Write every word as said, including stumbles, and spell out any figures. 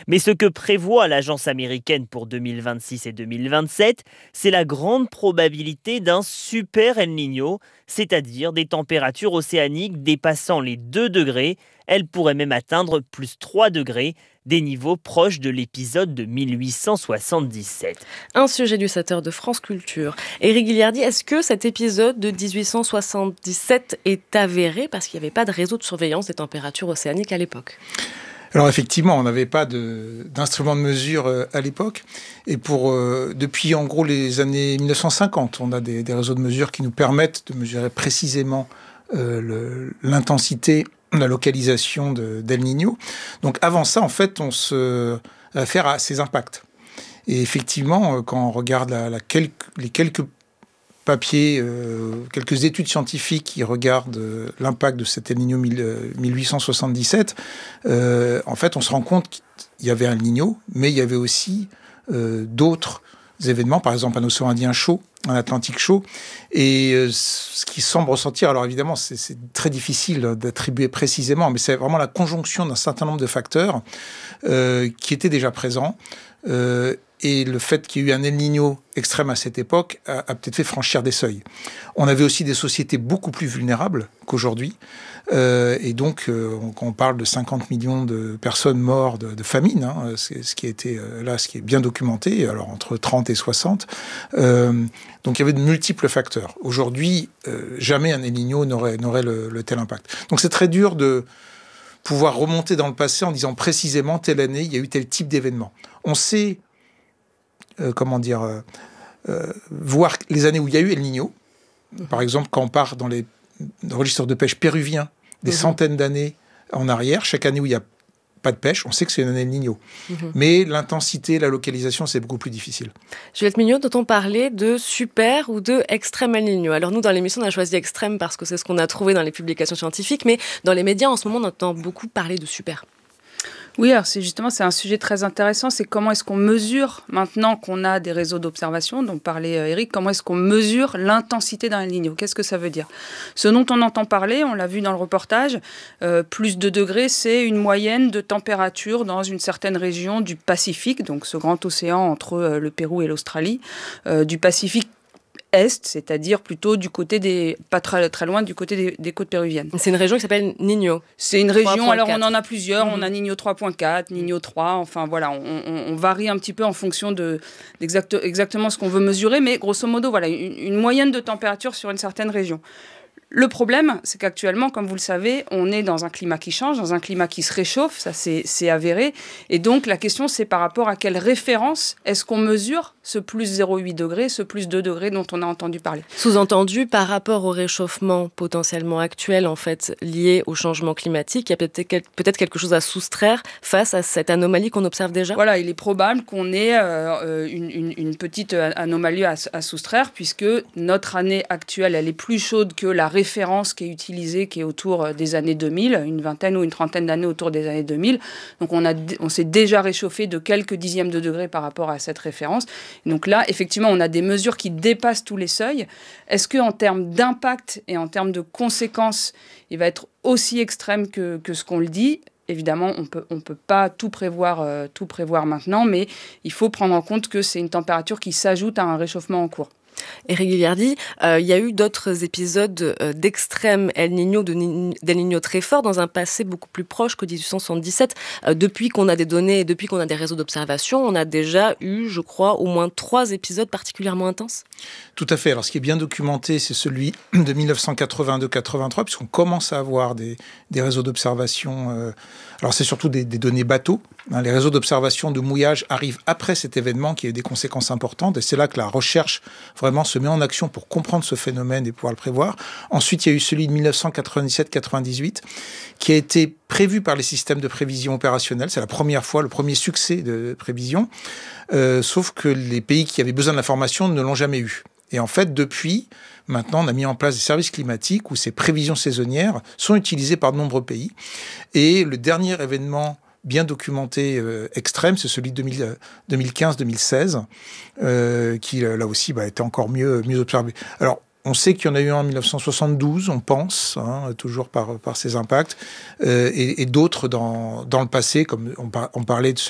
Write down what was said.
Mais ce que prévoit l'agence américaine pour deux mille vingt-six et deux mille vingt-sept, c'est la grande probabilité d'un super El Niño, c'est-à-dire des températures océaniques dépassant les deux degrés. Elles pourraient même atteindre plus trois degrés, des niveaux proches de l'épisode de mille huit cent soixante-dix-sept. Un sujet du sept heures de France Culture. Éric Guilliardi, est-ce que cet épisode de dix-huit cent soixante-dix-sept est avéré parce qu'il n'y avait pas de réseau de surveillance des températures océaniques à l'époque ? Alors effectivement, on n'avait pas de, d'instrument de mesure euh, à l'époque. Et pour euh, depuis en gros les années mille neuf cent cinquante, on a des, des réseaux de mesure qui nous permettent de mesurer précisément euh, le, l'intensité, la localisation de, d'El Niño. Donc avant ça, en fait, on se réfère à ses impacts. Et effectivement, quand on regarde la, la quelques, les quelques papiers, euh, quelques études scientifiques qui regardent euh, l'impact de cet El Niño mille huit cent soixante-dix-sept, euh, en fait, on se rend compte qu'il y avait un El Niño, mais il y avait aussi euh, d'autres événements, par exemple un océan Indien chaud, un Atlantique chaud, et euh, ce qui semble ressortir, alors évidemment, c'est, c'est très difficile d'attribuer précisément, mais c'est vraiment la conjonction d'un certain nombre de facteurs euh, qui étaient déjà présents, euh, et le fait qu'il y ait eu un El Niño extrême à cette époque a, a peut-être fait franchir des seuils. On avait aussi des sociétés beaucoup plus vulnérables qu'aujourd'hui. Euh, et donc, euh, on, quand on parle de cinquante millions de personnes mortes de, de famine, hein, c'est ce qui a été euh, là, ce qui est bien documenté, alors entre trente et soixante. Euh, donc, il y avait de multiples facteurs. Aujourd'hui, euh, jamais un El Niño n'aurait, n'aurait le, le tel impact. Donc, c'est très dur de pouvoir remonter dans le passé en disant précisément telle année, il y a eu tel type d'événement. On sait Euh, comment dire, euh, euh, voir les années où il y a eu El Niño. Mmh. Par exemple, quand on part dans les registres de pêche péruviens, des mmh. centaines d'années en arrière, chaque année où il n'y a pas de pêche, on sait que c'est une année El Niño. Mmh. Mais l'intensité, la localisation, c'est beaucoup plus difficile. Juliette Mignot, dont-on parlait de super ou de extrême El Niño. Alors nous, dans l'émission, on a choisi extrême parce que c'est ce qu'on a trouvé dans les publications scientifiques, mais dans les médias, en ce moment, on entend beaucoup parler de super. Oui, alors c'est justement, c'est un sujet très intéressant, c'est comment est-ce qu'on mesure, maintenant qu'on a des réseaux d'observation, dont parlait euh, Éric, comment est-ce qu'on mesure l'intensité d'un El Niño ? Qu'est-ce que ça veut dire ? Ce dont on entend parler, on l'a vu dans le reportage, euh, plus de degrés, c'est une moyenne de température dans une certaine région du Pacifique, donc ce grand océan entre euh, le Pérou et l'Australie, euh, du Pacifique Est, c'est-à-dire plutôt du côté des, pas très, très loin du côté des, des côtes péruviennes. C'est une région qui s'appelle Niño. C'est une région, alors on en a plusieurs, mmh. on a Niño trois point quatre, Niño trois, enfin voilà, on, on, on varie un petit peu en fonction de d'exact, exactement ce qu'on veut mesurer, mais grosso modo, voilà, une, une moyenne de température sur une certaine région. Le problème, c'est qu'actuellement, comme vous le savez, on est dans un climat qui change, dans un climat qui se réchauffe, ça c'est, c'est avéré. Et donc, la question, c'est par rapport à quelle référence est-ce qu'on mesure ce plus zéro virgule huit degrés, ce plus deux degrés dont on a entendu parler. Sous-entendu, par rapport au réchauffement potentiellement actuel, en fait, lié au changement climatique, il y a peut-être, peut-être quelque chose à soustraire face à cette anomalie qu'on observe déjà ? Voilà, il est probable qu'on ait euh, une, une, une petite anomalie à, à soustraire, puisque notre année actuelle, elle est plus chaude que la référence qui est utilisée, qui est autour des années deux mille, une vingtaine ou une trentaine d'années autour des années deux mille. Donc on, a, on s'est déjà réchauffé de quelques dixièmes de degrés par rapport à cette référence. Donc là, effectivement, on a des mesures qui dépassent tous les seuils. Est-ce qu'en termes d'impact et en termes de conséquences, il va être aussi extrême que, que ce qu'on le dit ? Évidemment, on peut, on peut pas tout prévoir, euh, tout prévoir maintenant, mais il faut prendre en compte que c'est une température qui s'ajoute à un réchauffement en cours. Éric Guilliardi, euh, il y a eu d'autres épisodes euh, d'extrême El Niño, de Ni- d'El Niño très fort dans un passé beaucoup plus proche que dix-huit cent soixante-dix-sept. Euh, depuis qu'on a des données et depuis qu'on a des réseaux d'observation, on a déjà eu, je crois, au moins trois épisodes particulièrement intenses. Tout à fait. Alors, ce qui est bien documenté, c'est celui de dix-neuf cent quatre-vingt-deux quatre-vingt-trois, puisqu'on commence à avoir des, des réseaux d'observation. Euh, alors, c'est surtout des, des données bateaux. Hein, les réseaux d'observation de mouillage arrivent après cet événement qui a eu des conséquences importantes. Et c'est là que la recherche vraiment se met en action pour comprendre ce phénomène et pouvoir le prévoir. Ensuite, il y a eu celui de dix-neuf cent quatre-vingt-dix-sept quatre-vingt-dix-huit qui a été prévu par les systèmes de prévision opérationnelle. C'est la première fois, le premier succès de prévision. Euh, sauf que les pays qui avaient besoin de l'information ne l'ont jamais eu. Et en fait, depuis, maintenant, on a mis en place des services climatiques où ces prévisions saisonnières sont utilisées par de nombreux pays. Et le dernier événement bien documenté euh, extrême, c'est celui de deux mille quinze deux mille seize, euh, qui, là aussi, bah, était encore mieux, mieux observé. Alors, on sait qu'il y en a eu un en dix-neuf cent soixante-douze, on pense, hein, toujours par, par ses impacts, euh, et, et d'autres dans, dans le passé, comme on, par, on parlait de